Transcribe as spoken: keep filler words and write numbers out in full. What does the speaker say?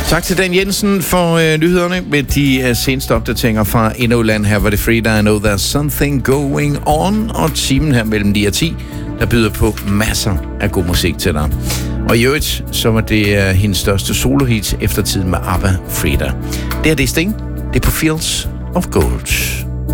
Tak til Dan Jensen for øh, nyhederne med de øh, seneste opdateringer fra Indoland. Her var det Frida, I Know There's Something Going On, og timen her mellem ni og ti, der byder på masser af god musik til dig. Og i øvrigt, så var det øh, hendes største solohit efter tiden med ABBA, Frida. Det her, det er Sting. Det er på Fields of Gold.